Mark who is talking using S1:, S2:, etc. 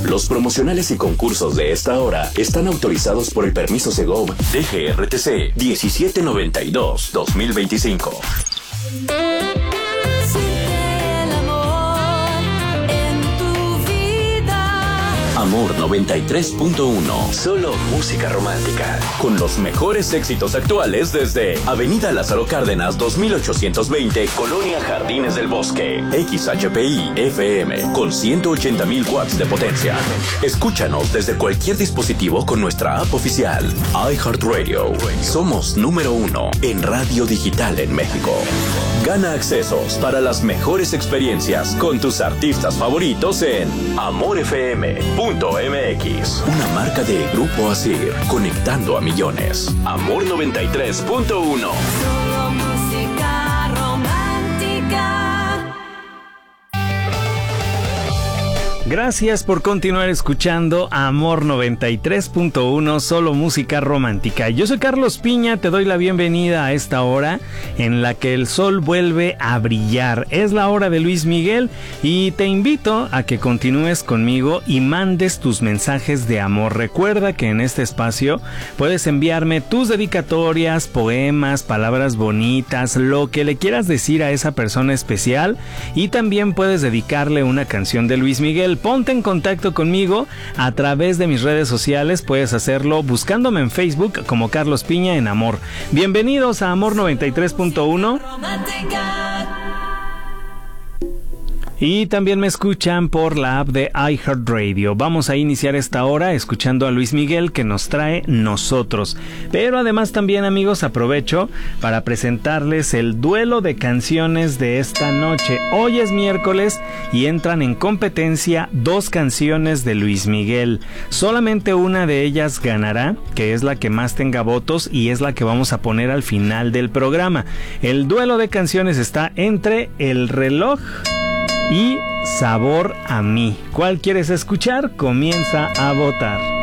S1: Los promocionales y concursos de esta hora están autorizados por el permiso Segov DGRTC 1792-2025. Amor 93.1. Solo música romántica. Con los mejores éxitos actuales desde Avenida Lázaro Cárdenas 2820, Colonia Jardines del Bosque. XHPI FM con 180,000 watts de potencia. Escúchanos desde cualquier dispositivo con nuestra app oficial. iHeartRadio. Somos número 1 en radio digital en México. Gana accesos para las mejores experiencias con tus artistas favoritos en amorfm.mx. Una marca de Grupo Asir, conectando a millones. Amor 93.1.
S2: Gracias por continuar escuchando Amor 93.1, solo música romántica. Yo soy Carlos Piña, te doy la bienvenida a esta hora en la que el sol vuelve a brillar. Es la hora de Luis Miguel y te invito a que continúes conmigo y mandes tus mensajes de amor. Recuerda que en este espacio puedes enviarme tus dedicatorias, poemas, palabras bonitas, lo que le quieras decir a esa persona especial, y también puedes dedicarle una canción de Luis Miguel. Ponte en contacto conmigo a través de mis redes sociales. Puedes hacerlo buscándome en Facebook como Carlos Piña en Amor. Bienvenidos a Amor 93.1. Y también me escuchan por la app de iHeartRadio. Vamos a iniciar esta hora escuchando a Luis Miguel, que nos trae Nosotros. Pero además también, amigos, aprovecho para presentarles el duelo de canciones de esta noche. Hoy es miércoles y entran en competencia 2 canciones de Luis Miguel. Solamente una de ellas ganará, que es la que más tenga votos y es la que vamos a poner al final del programa. El duelo de canciones está entre El Reloj y Sabor a Mí. ¿Cuál quieres escuchar? Comienza a votar.